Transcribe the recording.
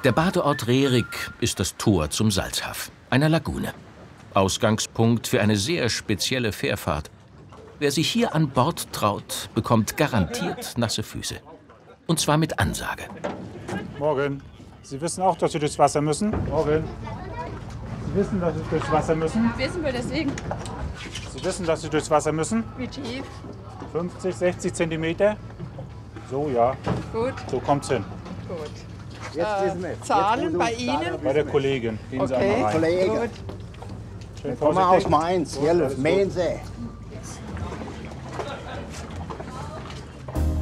Der Badeort Rerik ist das Tor zum Salzhaff, einer Lagune. Ausgangspunkt für eine sehr spezielle Fährfahrt. Wer sich hier an Bord traut, bekommt garantiert nasse Füße. Und zwar mit Ansage. Morgen. Sie wissen auch, dass Sie durchs Wasser müssen? Morgen. Sie wissen, dass Sie durchs Wasser müssen? Wissen wir deswegen. Sie wissen, dass Sie durchs Wasser müssen? Wie tief? 50, 60 Zentimeter? So, ja. Gut. So kommt's hin. Gut. Jetzt wissen wir. Zahlen bei Ihnen? Bei der Kollegin. Gehen Sie Okay. einmal rein. Kollege, Gut. Schön komm mal aus vorsichtig. Mainz, Gut, alles Jelle, gut. Mainz.